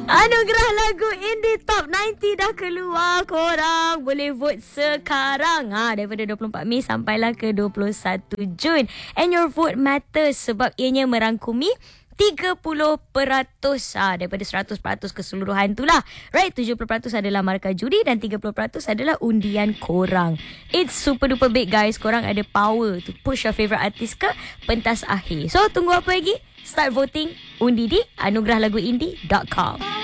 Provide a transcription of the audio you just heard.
Anugerah lagu Indie Top 90 dah keluar. Korang boleh vote sekarang. Daripada 24 Mei sampailah ke 21 Jun. And your vote matters sebab ianya merangkumi 30% daripada 100% keseluruhan tu lah. Right, 70% adalah markah juri dan 30% adalah undian korang. It's super duper big guys. Korang ada power to push your favourite artist ke pentas akhir. So tunggu apa lagi? Start voting. Undi di anugerahLaguIndie.com.